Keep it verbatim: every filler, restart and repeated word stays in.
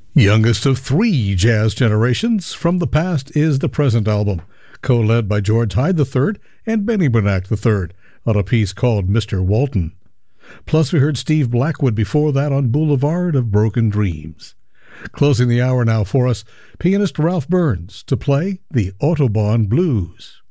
Youngest of three jazz generations, From the Past is the Present album, co-led by George Hyde the third and Benny Bernanke the third on a piece called Mister Walton. Plus we heard Steve Blackwood before that on Boulevard of Broken Dreams. Closing the hour now for us, pianist Ralph Burns to play the Autobahn Blues.